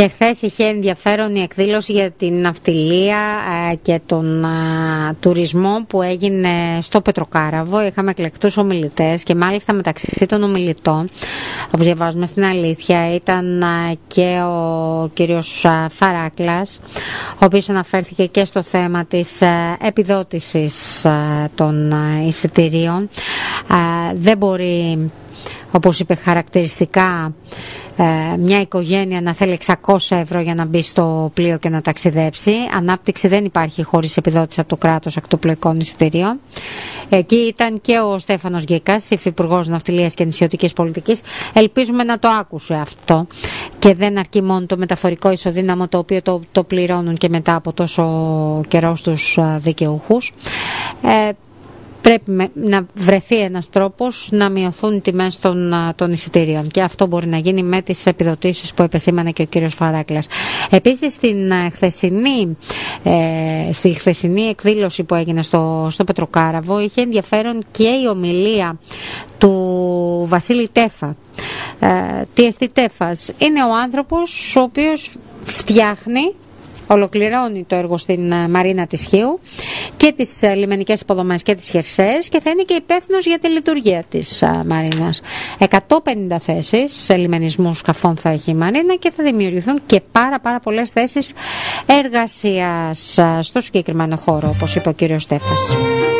Και χθες είχε ενδιαφέρον η εκδήλωση για την ναυτιλία και τον τουρισμό που έγινε στο Πετροκάραβο. Είχαμε εκλεκτούς ομιλητές και μάλιστα μεταξύ των ομιλητών, όπως διαβάζουμε στην Αλήθεια, ήταν και ο κύριος Φαράκλας, ο οποίος αναφέρθηκε και στο θέμα της επιδότησης των εισιτηρίων. Δεν μπορεί, όπως είπε χαρακτηριστικά, μια οικογένεια να θέλει 600 ευρώ για να μπει στο πλοίο και να ταξιδέψει. Ανάπτυξη δεν υπάρχει χωρίς επιδότηση από το κράτος ακτοπλοϊκών εισιτηρίων. Εκεί ήταν και ο Στέφανος Γκίκας, υφυπουργός Ναυτιλίας και Νησιωτικής Πολιτικής. Ελπίζουμε να το άκουσε αυτό και δεν αρκεί μόνο το μεταφορικό ισοδύναμο, το οποίο το πληρώνουν και μετά από τόσο καιρό στους δικαιούχους. Πρέπει να βρεθεί ένας τρόπος να μειωθούν οι τιμές των εισιτήριων και αυτό μπορεί να γίνει με τις επιδοτήσεις που επεσήμανε και ο κύριος Φαράκλας. Επίσης στη χθεσινή εκδήλωση που έγινε στο Πετροκάραβο είχε ενδιαφέρον και η ομιλία του Βασίλη Τέφα. Τι εστί Τέφας? Είναι ο άνθρωπος ο οποίος ολοκληρώνει το έργο στην Μαρίνα της Χίου και τις λιμενικές υποδομές και τις χερσαίες και θα είναι και υπεύθυνος για τη λειτουργία της Μαρίνας. 150 θέσεις σε λιμενισμούς σκαφών θα έχει η Μαρίνα και θα δημιουργηθούν και πάρα πολλές θέσεις εργασίας στο συγκεκριμένο χώρο, όπως είπε ο κύριος Στέφας.